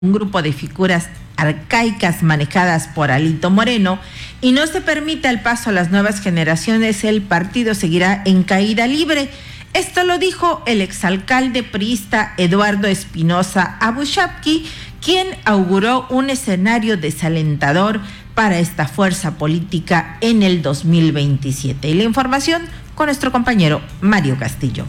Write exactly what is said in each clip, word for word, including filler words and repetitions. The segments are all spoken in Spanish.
un grupo de figuras arcaicas manejadas por Alito Moreno y no se permite el paso a las nuevas generaciones, el partido seguirá en caída libre. Esto lo dijo el exalcalde priista Eduardo Espinosa Abushapki, quien auguró un escenario desalentador para esta fuerza política en el dos mil veintisiete. Y la información con nuestro compañero Mario Castillo.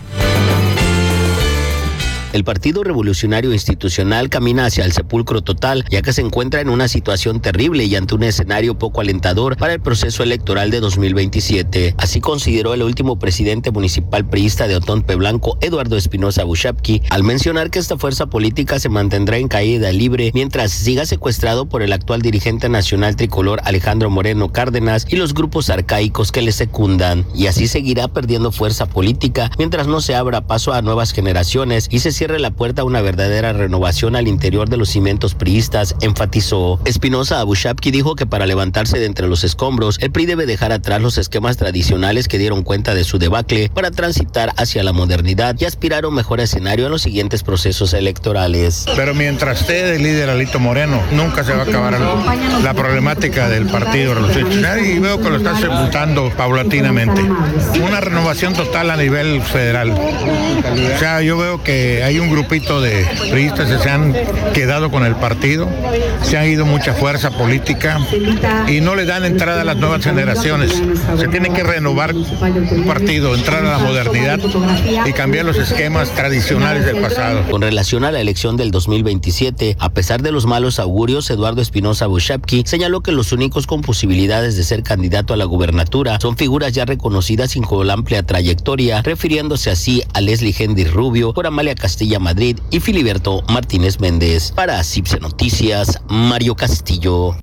El Partido Revolucionario Institucional camina hacia el sepulcro total, ya que se encuentra en una situación terrible y ante un escenario poco alentador para el proceso electoral de dos mil veintisiete. Así consideró el último presidente municipal priista de Otonpe Blanco, Eduardo Espinosa Abushapki, al mencionar que esta fuerza política se mantendrá en caída libre mientras siga secuestrado por el actual dirigente nacional tricolor Alejandro Moreno Cárdenas y los grupos arcaicos que le secundan, y así seguirá perdiendo fuerza política mientras no se abra paso a nuevas generaciones y se cierre la puerta a una verdadera renovación al interior de los cimientos priistas, enfatizó. Espinosa Abushapki dijo que para levantarse de entre los escombros, el P R I debe dejar atrás los esquemas tradicionales que dieron cuenta de su debacle para transitar hacia la modernidad y aspirar a un mejor escenario en los siguientes procesos electorales. Pero mientras esté el líder Alito Moreno, nunca se va a acabar la problemática del Partido Revolucionario y veo que lo está sepultando paulatinamente. Una renovación total a nivel federal. O sea, yo veo que hay Hay un grupito de priistas que se han quedado con el partido, se han ido mucha fuerza política y no le dan entrada a las nuevas generaciones. Se tiene que renovar un partido, entrar a la modernidad y cambiar los esquemas tradicionales del pasado. Con relación a la elección del dos mil veintisiete, a pesar de los malos augurios, Eduardo Espinosa Abushapki señaló que los únicos con posibilidades de ser candidato a la gubernatura son figuras ya reconocidas y con amplia trayectoria, refiriéndose así a Leslie Hendrix Rubio, por Amalia Castilla Madrid y Filiberto Martínez Méndez. Para CIPSE Noticias, Mario Castillo.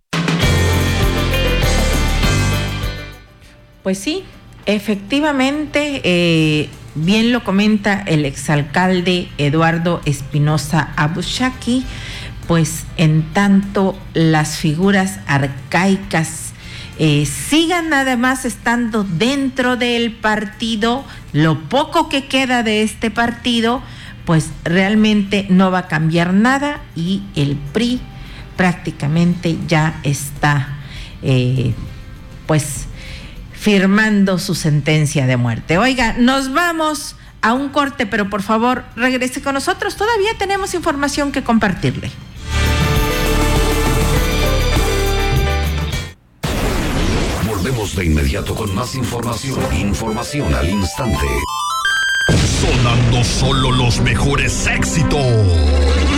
Pues sí, efectivamente, eh, bien lo comenta el exalcalde Eduardo Espinosa Abushapki, pues en tanto las figuras arcaicas eh, sigan además estando dentro del partido, lo poco que queda de este partido, pues realmente no va a cambiar nada y el P R I prácticamente ya está eh, pues firmando su sentencia de muerte. Oiga, nos vamos a un corte, pero por favor regrese con nosotros, todavía tenemos información que compartirle. Volvemos de inmediato con más información, información al instante. Sonando solo los mejores éxitos.